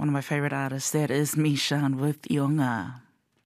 one of my favourite artists. That is Mishan with Ionga.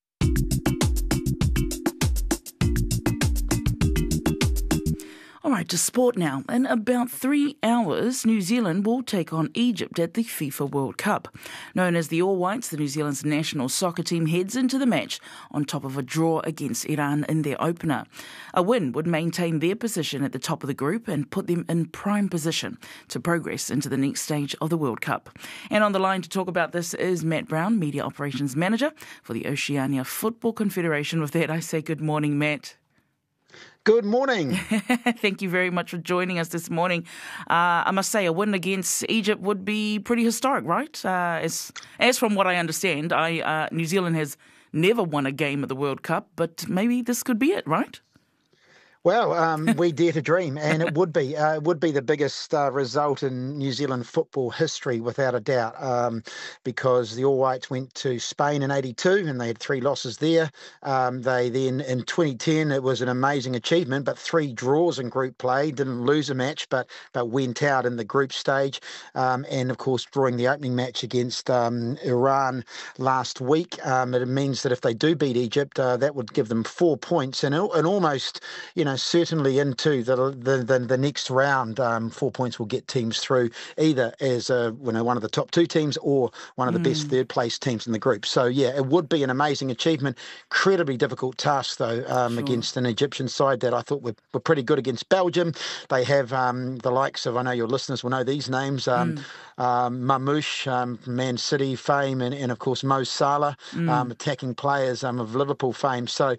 All right, to sport now. In about 3 hours, New Zealand will take on Egypt at the FIFA World Cup. Known as the All Whites, the New Zealand's national soccer team heads into the match on top of a draw against Iran in their opener. A win would maintain their position at the top of the group and put them in prime position to progress into the next stage of the World Cup. And on the line to talk about this is Matt Brown, Media Operations Manager for the Oceania Football Confederation. With that, I say good morning, Matt. Good morning. Thank you very much for joining us this morning. I must say, a win against Egypt would be pretty historic, right? As from what I understand, New Zealand has never won a game at the World Cup, but maybe this could be it, right? Well, we dare to dream, and it would be the biggest result in New Zealand football history, without a doubt, because the All Whites went to Spain in '82 and they had 3 losses there. They then, in 2010, it was an amazing achievement, but 3 draws in group play, didn't lose a match, but went out in the group stage, and of course drawing the opening match against Iran last week. It means that if they do beat Egypt, that would give them 4 points and almost, certainly into the next round. 4 points will get teams through either as one of the top 2 teams or one of the best third place teams in the group. So yeah, it would be an amazing achievement. Incredibly difficult task though, against an Egyptian side that I thought were pretty good against Belgium. They have the likes of, I know your listeners will know these names, Mamouche, Man City fame, and of course Mo Salah, attacking players of Liverpool fame. So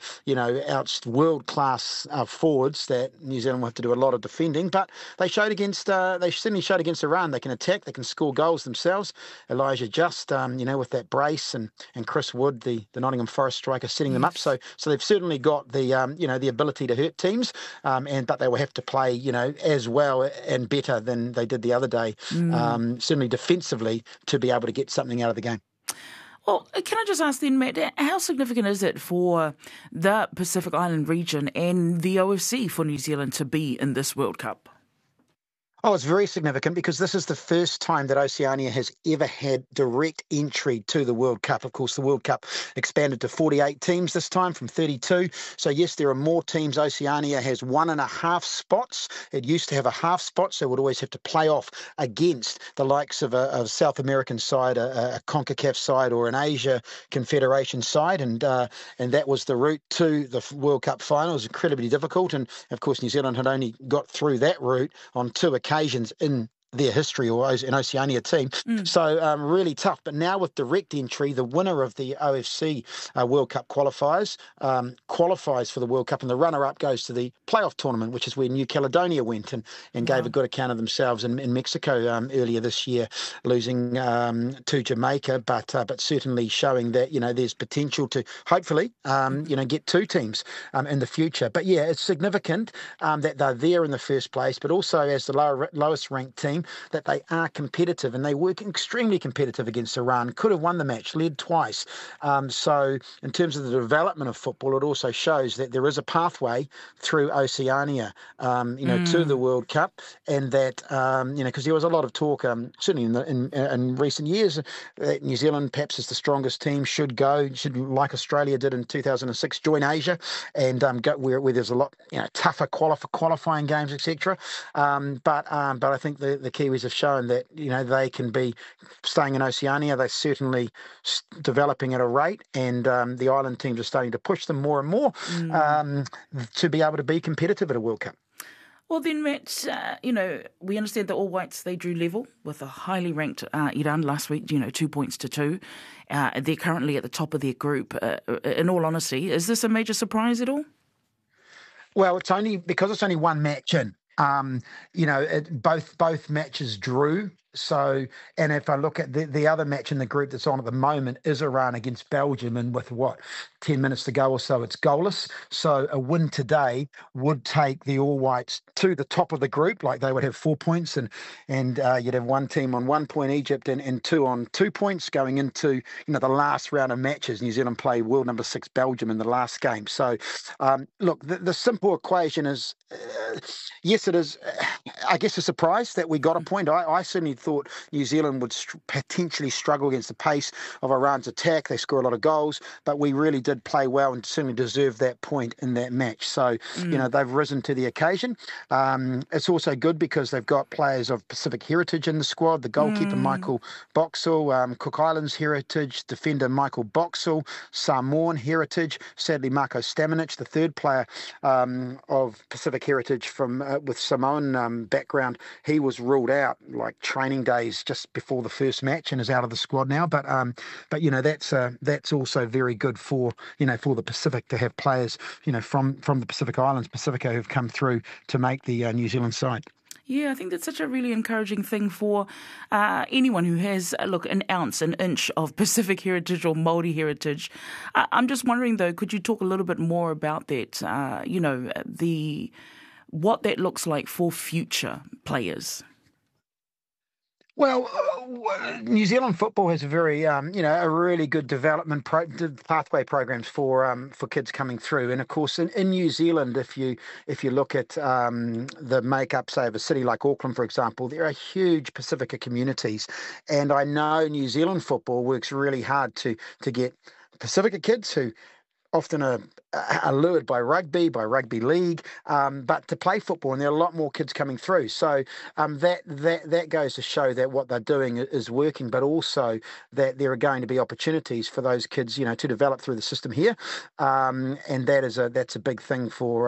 world class forwards that New Zealand will have to do a lot of defending, but they certainly showed against Iran. They can attack, they can score goals themselves. Elijah Just, with that brace, and Chris Wood, the Nottingham Forest striker, setting them up. So they've certainly got the ability to hurt teams, but they will have to play as well and better than they did the other day. Certainly defensively, to be able to get something out of the game. Well, can I just ask then, Matt, how significant is it for the Pacific Island region and the OFC for New Zealand to be in this World Cup? Oh, it's very significant because this is the first time that Oceania has ever had direct entry to the World Cup. Of course, the World Cup expanded to 48 teams this time from 32. So yes, there are more teams. Oceania has 1.5 spots. It used to have a half spot, so it would always have to play off against the likes of a South American side, a CONCACAF side, or an Asia Confederation side. And that was the route to the World Cup final. It was incredibly difficult. And of course, New Zealand had only got through that route on 2 occasions in their history, or an Oceania team. So really tough. But now with direct entry, the winner of the OFC World Cup qualifies for the World Cup, and the runner-up goes to the playoff tournament, which is where New Caledonia went and gave a good account of themselves in Mexico earlier this year, losing to Jamaica, but certainly showing that there's potential to hopefully get 2 teams in the future. But yeah, it's significant that they're there in the first place, but also as the lowest ranked team, that they are competitive, and they were extremely competitive against Iran. Could have won the match, led twice. So in terms of the development of football, it also shows that there is a pathway through Oceania, to the World Cup, and that because there was a lot of talk, certainly in recent years, that New Zealand perhaps is the strongest team, should like Australia did in 2006, join Asia and go where there's a lot tougher qualifying games, etc. But I think the Kiwis have shown that they can be staying in Oceania. They're certainly developing at a rate, and the island teams are starting to push them more and more to be able to be competitive at a World Cup. Well then, Matt, we understand the All Whites, they drew level with a highly ranked Iran last week, 2 points to 2. They're currently at the top of their group. In all honesty, is this a major surprise at all? Well, it's only because it's only one match in. Both matches drew. So, and if I look at the other match in the group that's on at the moment is Iran against Belgium, and with 10 minutes to go or so, it's goalless. So a win today would take the All Whites to the top of the group, like they would have 4 points, and you'd have one team on 1 point, Egypt, and 2 on 2 points going into the last round of matches. New Zealand play world number 6 Belgium in the last game. So look, the simple equation is yes, it is. I guess a surprise that we got a point. I certainly thought New Zealand would potentially struggle against the pace of Iran's attack. They score a lot of goals, but we really did play well and certainly deserved that point in that match. So, they've risen to the occasion. It's also good because they've got players of Pacific heritage in the squad. The goalkeeper, Michael Boxall, Cook Islands heritage, defender Michael Boxall, Samoan heritage, sadly Marko Stamenic, the third player of Pacific heritage from with Samoan background. He was ruled out like training days just before the first match and is out of the squad now. But that's also very good for the Pacific to have players from the Pacific Islands, Pacifica, who've come through to make the New Zealand side. Yeah, I think that's such a really encouraging thing for anyone who has, an inch of Pacific heritage or Māori heritage. I'm just wondering, though, could you talk a little bit more about that, what that looks like for future players? Well, New Zealand football has a very, a really good development pathway programs for kids coming through. And of course, in New Zealand, if you look at the makeup, say, of a city like Auckland, for example, there are huge Pacifica communities, and I know New Zealand football works really hard to get Pacifica kids who often are lured by rugby league, but to play football, and there are a lot more kids coming through. So that goes to show that what they're doing is working, but also that there are going to be opportunities for those kids, to develop through the system here, and that's a big thing for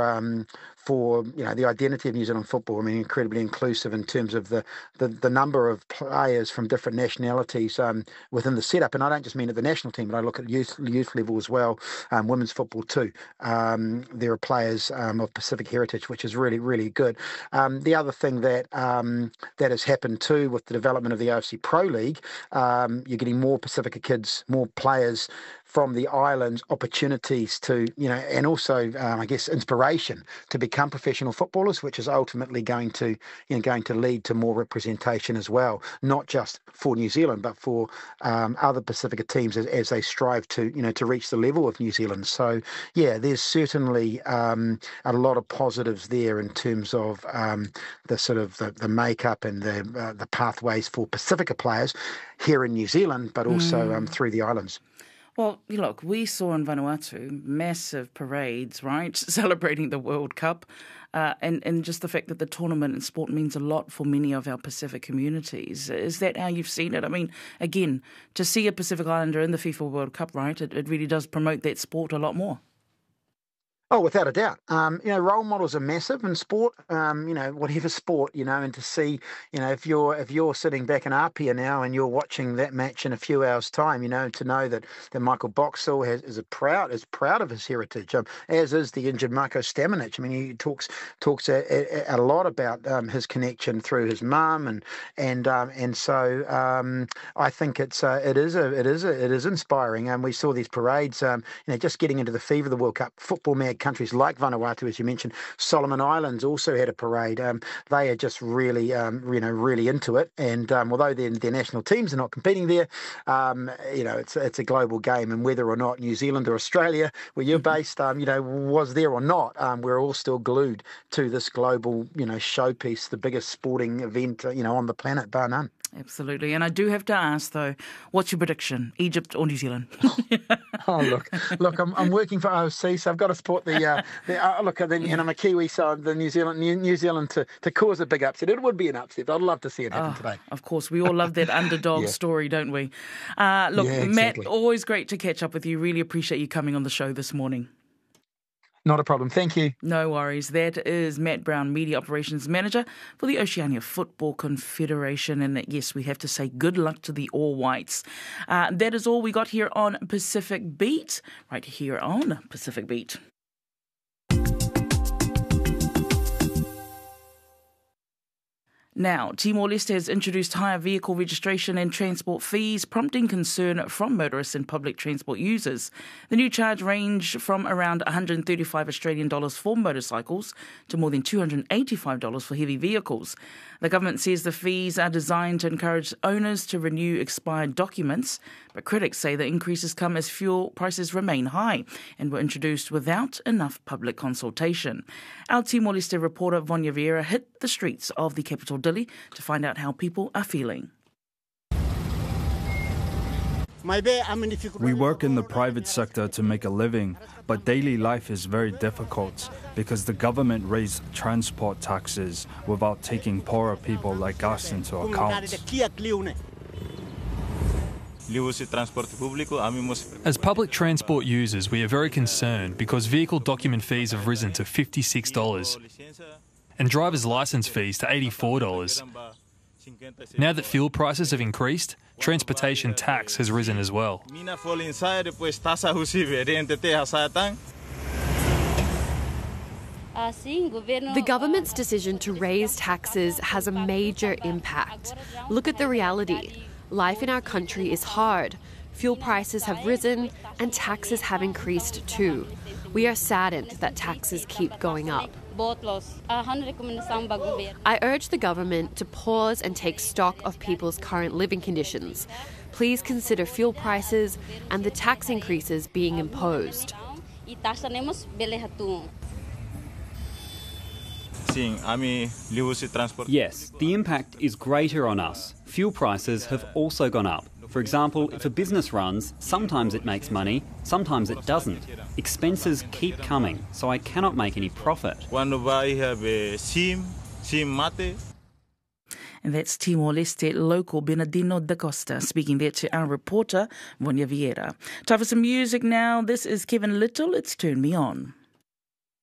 the identity of New Zealand football. I mean, incredibly inclusive in terms of the number of players from different nationalities within the setup. And I don't just mean at the national team, but I look at youth level as well, women's football too. There are players of Pacific heritage, which is really, really good. The other thing that has happened too with the development of the AFC Pro League, you're getting more Pacifica kids, more players from the islands, opportunities to, and also, I guess, inspiration to become professional footballers, which is ultimately going to lead to more representation as well, not just for New Zealand, but for other Pacifica teams as they strive to reach the level of New Zealand. So, yeah, there's certainly a lot of positives there in terms of the sort of the makeup and the pathways for Pacifica players here in New Zealand, but also through the islands. Well, look, we saw in Vanuatu massive parades, right, celebrating the World Cup, and just the fact that the tournament and sport means a lot for many of our Pacific communities. Is that how you've seen it? I mean, again, to see a Pacific Islander in the FIFA World Cup, right, it really does promote that sport a lot more. Oh, without a doubt. Role models are massive in sport, whatever sport, and to see, if you're sitting back in Apia now and you're watching that match in a few hours' time, to know that Michael Boxall is proud of his heritage, as is the injured Marko Stamenic. I mean, he talks a lot about his connection through his mum, and so I think it is inspiring. And we saw these parades, just getting into the fever of the World Cup. Football mag countries like Vanuatu, as you mentioned, Solomon Islands also had a parade. They are just really, really into it. And although their national teams are not competing there, it's a global game. And whether or not New Zealand or Australia, where you're based, was there or not, we're all still glued to this global, showpiece, the biggest sporting event, on the planet, bar none. Absolutely. And I do have to ask, though, what's your prediction, Egypt or New Zealand? Look, I'm working for OFC, so I've got to support and I'm a Kiwi, so the New Zealand to cause a big upset. It would be an upset, but I'd love to see it happen today. Of course, we all love that underdog story, don't we? Exactly. Matt, always great to catch up with you. Really appreciate you coming on the show this morning. Not a problem. Thank you. No worries. That is Matt Brown, Media Operations Manager for the Oceania Football Confederation. And yes, we have to say good luck to the All Whites. That is all we got here on Pacific Beat, right here on Pacific Beat. Now, Timor-Leste has introduced higher vehicle registration and transport fees, prompting concern from motorists and public transport users. The new charge range from around $135 Australian for motorcycles to more than $285 for heavy vehicles. The government says the fees are designed to encourage owners to renew expired documents, but critics say the increases come as fuel prices remain high and were introduced without enough public consultation. Our Timor-Leste reporter Vanya Vieira hit the streets of the capital Dili to find out how people are feeling. We work in the private sector to make a living, but daily life is very difficult because the government raised transport taxes without taking poorer people like us into account. As public transport users, we are very concerned because vehicle document fees have risen to $56 and driver's licence fees to $84. Now that fuel prices have increased, transportation tax has risen as well. The government's decision to raise taxes has a major impact. Look at the reality. Life in our country is hard. Fuel prices have risen and taxes have increased too. We are saddened that taxes keep going up. I urge the government to pause and take stock of people's current living conditions. Please consider fuel prices and the tax increases being imposed. Yes, the impact is greater on us. Fuel prices have also gone up. For example, if a business runs, sometimes it makes money, sometimes it doesn't. Expenses keep coming, so I cannot make any profit. And that's Timor-Leste local Bernardino da Costa speaking there to our reporter, Vonia Vieira. Time for some music now. This is Kevin Little. It's Turn Me On.